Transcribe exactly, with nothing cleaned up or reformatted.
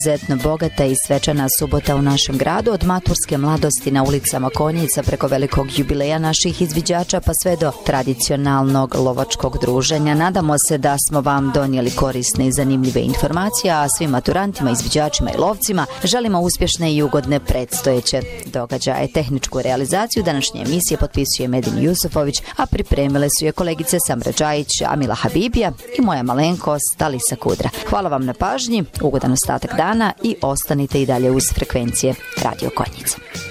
Izuzetno bogata i svečana subota u našem gradu, od maturske mladosti na ulicama Konjica preko velikog jubileja naših izviđača pa sve do tradicionalnog lovačkog druženja. Nadamo se da smo vam donijeli korisne i zanimljive informacije, a svim maturantima, izviđačima i lovcima želimo uspješne i ugodne predstojeće događaje. Tehničku realizaciju današnje emisije potpisuje Medin Jusufović, a pripremile su je kolegice Samra Džajić, Amila Habibija i moja malenkost Alisa Kudra. Hvala vam na pažnji, ugodan ostatak dana i ostanite i dalje uz frekvencije Radio Konjica.